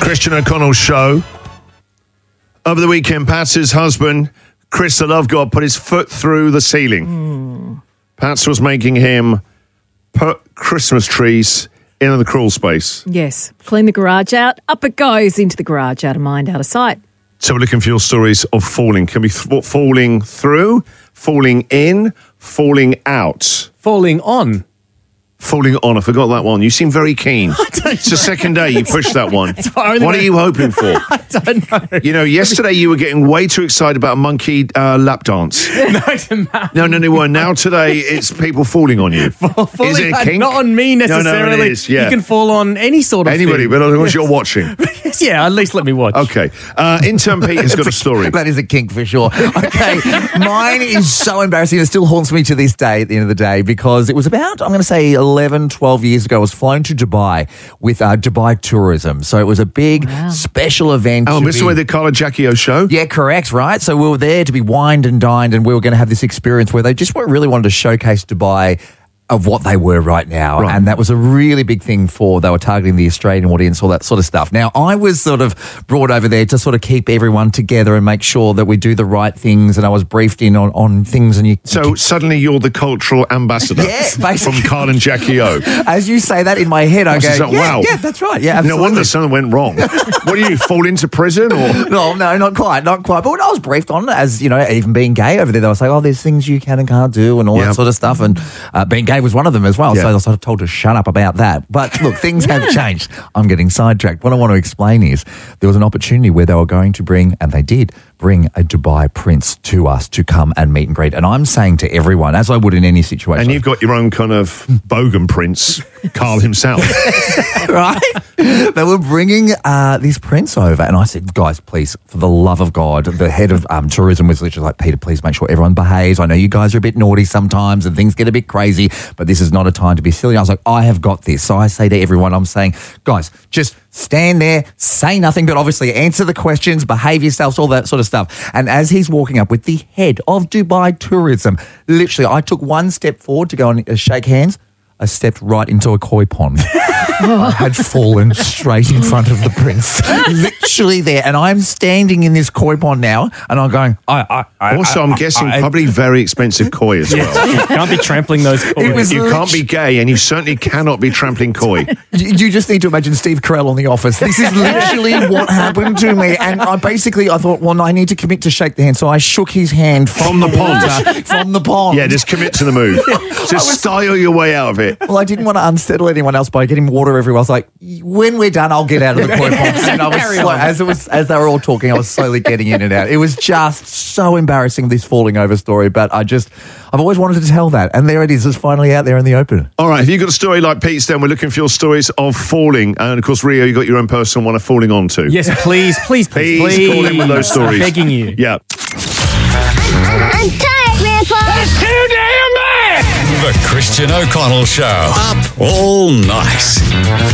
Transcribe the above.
Christian O'Connell show. Over the weekend, Pat's husband, Chris the Love God, put his foot through the ceiling. Pat's was making him put Christmas trees in the crawl space. Yes. Clean the garage out. Up it goes into the garage. Out of mind, out of sight. So we're looking for your stories of falling. Can be falling through, falling in, falling out. Falling on. Falling on. I forgot that one. You seem very keen. It's the second day you pushed that one. What are you hoping for? I don't know. You know, yesterday you were getting way too excited about a monkey lap dance. No, it didn't matter. No, they weren't. Now today it's people falling on you. Is it a kink? Not on me necessarily. No, it is, yeah. You can fall on any sort of Anybody, thing. but as long as you're watching. Yeah, at least let me watch. Okay. Intern Pete has got a story. That is a kink for sure. Okay, mine is so embarrassing. It still haunts me to this day at the end of the day because it was about, I'm going to say 11, 12 years ago. I was flown to Dubai with Dubai Tourism. So it was a big special event. Oh, this is where the Carla Jackie show? Yeah, correct, right? So we were there to be wined and dined and we were going to have this experience where they just really wanted to showcase Dubai of what they were right now. Right. And that was a really big thing they were targeting the Australian audience, all that sort of stuff. Now, I was sort of brought over there to sort of keep everyone together and make sure that we do the right things. And I was briefed in on things. And So suddenly you're the cultural ambassador from Carla and Jackie O. As you say that in my head, I go, wow. Yeah, that's right. Yeah, absolutely. No wonder something went wrong. What do you fall into prison or? No, not quite. But when I was briefed on, as you know, even being gay over there, they were saying, "Oh, there's things you can and can't do," and all that sort of stuff. And being gay was one of them as well. So I was sort of told to shut up about that. But look, things have changed. I'm getting sidetracked. What I want to explain is there was an opportunity where they were going to bring, and they did bring, a Dubai prince to us to come and meet and greet. And I'm saying to everyone, as I would in any situation, and you've got your own kind of bogan prince, Carl himself, right? They were bringing this prince over, and I said, guys, please, for the love of God, the head of tourism was literally like, Peter, please make sure everyone behaves. I know you guys are a bit naughty sometimes and things get a bit crazy, but this is not a time to be silly. I was like, I have got this. So I say to everyone, I'm saying, guys, just stand there, say nothing, but obviously answer the questions, behave yourselves, all that sort of stuff. And as he's walking up with the head of Dubai Tourism, literally, I took one step forward to go and shake hands. I stepped right into a koi pond. I had fallen straight in front of the prince, literally there. And I'm standing in this koi pond now, and I'm going, I'm guessing probably very expensive koi as well. You can't be trampling those koi. You can't be gay, and you certainly cannot be trampling koi. You just need to imagine Steve Carell on The Office. This is literally what happened to me. And I thought, well, I need to commit to shake the hand. So I shook his hand from the pond. From the pond. Yeah, just commit to the move. Just style your way out of it. Well, I didn't want to unsettle anyone else by getting water everywhere. I was like, when we're done, I'll get out of the koi pond. And I was as they were all talking, I was slowly getting in and out. It was just so embarrassing, this falling over story. But I've always wanted to tell that. And there it is. It's finally out there in the open. All right. If you've got a story like Pete's, then we're looking for your stories of falling. And of course, Rio, you got your own personal one of falling onto. Yes, please call in with those stories. I'm begging you. Yeah. I'm tired, Grandpa. That's too damn bad. The Christian O'Connell Show. Up all night.